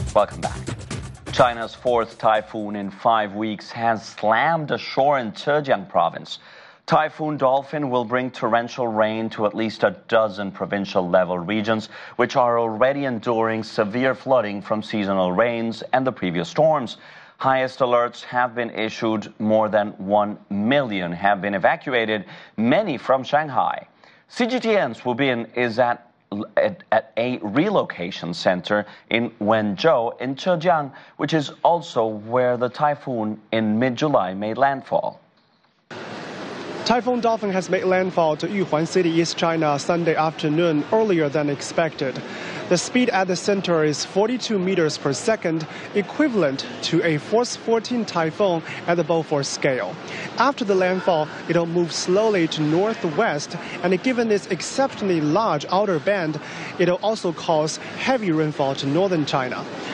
Welcome back. China's fourth typhoon in 5 weeks has slammed ashore in Zhejiang province. Typhoon Dolphin will bring torrential rain to at least a dozen provincial-level regions, which are already enduring severe flooding from seasonal rains and the previous storms. Highest alerts have been issued. More than 1 million have been evacuated, many from Shanghai. CGTN's Wu Bin is at a relocation center in Wenzhou in Zhejiang, which is also where the typhoon in mid-July made landfall. Typhoon Dolphin has made landfall to Yuhuan City, East China, Sunday afternoon, earlier than expected. The speed at the center is 42 meters per second, equivalent to a Force 14 typhoon at the Beaufort scale. After the landfall, it'll move slowly to northwest, and given its exceptionally large outer band, it'll also cause heavy rainfall to northern China.